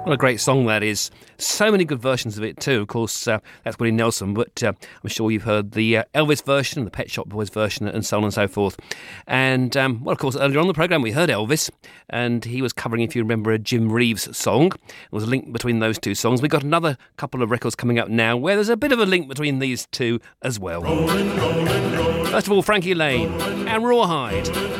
What a great song that is. So many good versions of it too. Of course, that's Willie Nelson, but I'm sure you've heard the Elvis version, the Pet Shop Boys version, and so on and so forth. And, well, of course, earlier on in the programme we heard Elvis, and he was covering, if you remember, a Jim Reeves song. There was a link between those two songs. We've got another couple of records coming up now where there's a bit of a link between these two as well. Rolling, rolling, rolling. First of all, Frankie Lane and Rawhide.